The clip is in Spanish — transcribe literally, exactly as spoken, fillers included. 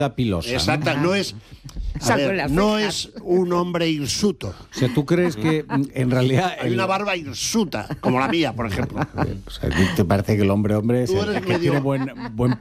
pilosa. Exacta, ¿no? no es... A ver, no es un hombre hirsuto. O sea, ¿tú crees que en realidad... Hay el- una barba hirsuta, como la mía, por ejemplo. O sea, ¿te parece que el hombre hombre es Tú el eres que medio- tiene buen, buen